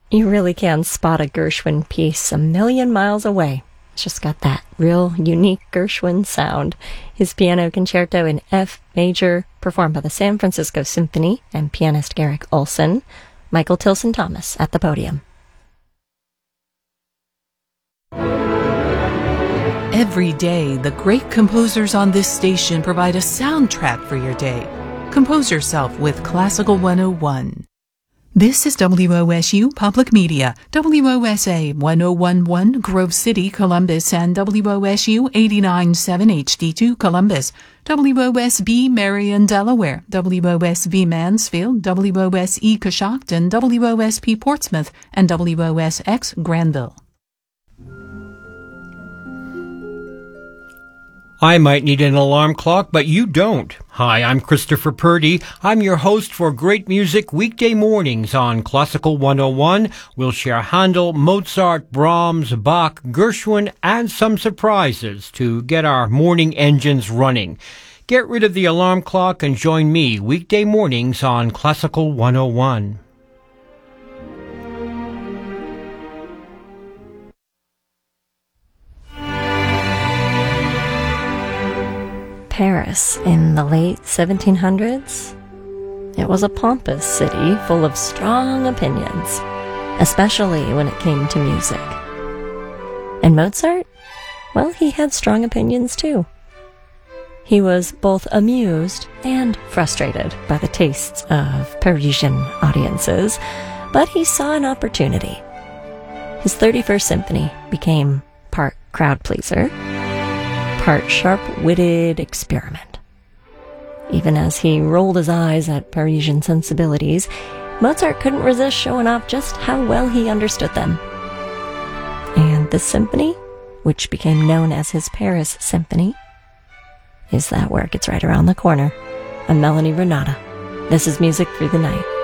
You really can spot a Gershwin piece a million miles away. It's just got that real unique Gershwin sound. His piano concerto in F major, performed by the San Francisco Symphony and pianist Garrick Olson. Michael Tilson Thomas at the podium. Every day, the great composers on this station provide a soundtrack for your day. Compose yourself with Classical 101. This is WOSU Public Media, WOSA 1011 Grove City, Columbus, and WOSU 89.7 HD2 Columbus, WOSB Marion, Delaware, WOSB Mansfield, WOSE Coshocton, WOSP Portsmouth, and WOSX Granville. I might need an alarm clock, but you don't. Hi, I'm Christopher Purdy. I'm your host for Great Music weekday mornings on Classical 101. We'll share Handel, Mozart, Brahms, Bach, Gershwin, and some surprises to get our morning engines running. Get rid of the alarm clock and join me weekday mornings on Classical 101. Paris in the late 1700s. It was a pompous city full of strong opinions, especially when it came to music. And Mozart? Well, he had strong opinions too. He was both amused and frustrated by the tastes of Parisian audiences, but he saw an opportunity. His 31st Symphony became part crowd pleaser, part sharp-witted experiment. Even as he rolled his eyes at Parisian sensibilities, Mozart couldn't resist showing off just how well he understood them. And this symphony, which became known as his Paris Symphony, is that work. It's right around the corner. I'm Melanie Renata. This is Music Through the Night.